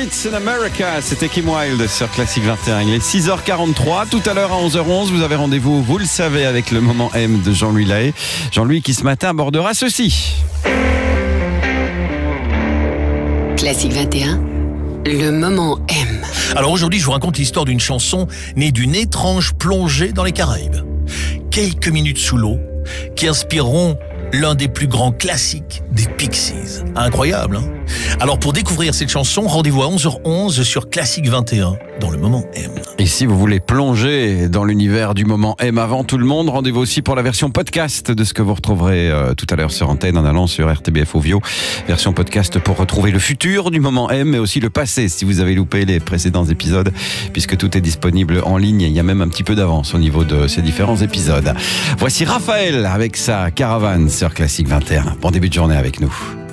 Streets in America, c'était Kim Wilde sur Classic 21. Il est 6h43, tout à l'heure à 11h11, vous avez rendez-vous, vous le savez, avec le moment M de Jean-Louis Lahaye. Jean-Louis qui ce matin abordera ceci. Classic 21, le moment M. Alors aujourd'hui, je vous raconte l'histoire d'une chanson née d'une étrange plongée dans les Caraïbes. Quelques minutes sous l'eau qui inspireront l'un des plus grands classiques des Pixies. Incroyable, hein? Alors pour découvrir cette chanson, rendez-vous à 11h11 sur Classic 21 dans le moment M. Et si vous voulez plonger dans l'univers du moment M avant tout le monde, rendez-vous aussi pour la version podcast de ce que vous retrouverez tout à l'heure sur antenne en allant sur RTBF Ovio. Version podcast pour retrouver le futur du moment M, mais aussi le passé si vous avez loupé les précédents épisodes, puisque tout est disponible en ligne. Il y a même un petit peu d'avance au niveau de ces différents épisodes. Voici Raphaël avec sa caravane sur Classic 21. Bon début de journée avec nous.